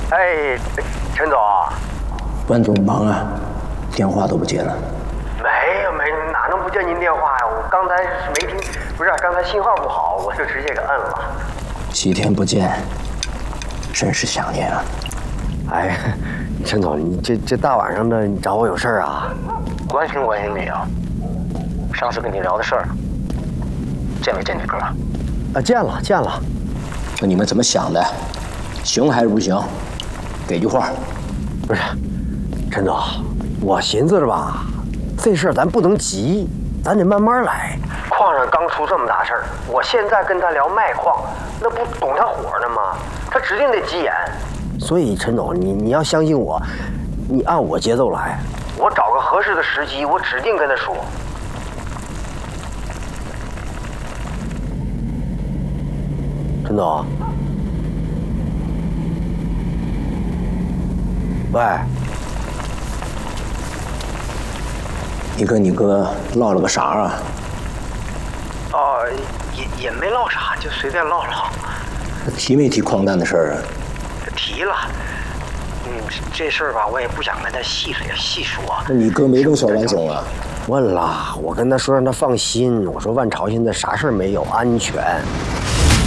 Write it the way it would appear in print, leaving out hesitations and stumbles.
哎，陈总， 万总忙啊，电话都不接了。 没，哪能不接您电话呀？我刚才是没听，不是，刚才信号不好，我就直接给摁了。 7天不见，真是想念啊。 哎，陈总，你这大晚上的，你找我有事儿啊？ 关心你啊。上次跟你聊的事儿，见没见你哥？ 啊，见了。 那你们怎么想的？行还是不行？给句话。 不是，陈总，我寻思着吧，这事儿咱不能急，咱得慢慢来。矿上刚出这么大事儿，我现在跟他聊卖矿，那不懂他火呢吗？他指定得急眼。所以陈总，你要相信我，你按我节奏来，我找个合适的时机，我指定跟他说。陈总，喂， 你跟你哥唠了个啥啊？ 哦，也没唠啥，就随便唠唠。 提没提矿难的事儿啊？ 提了。这事儿吧，我也不想跟他细说。 那你哥没问小万总啊？ 问了，我跟他说让他放心，我说万朝现在啥事儿没有，安全。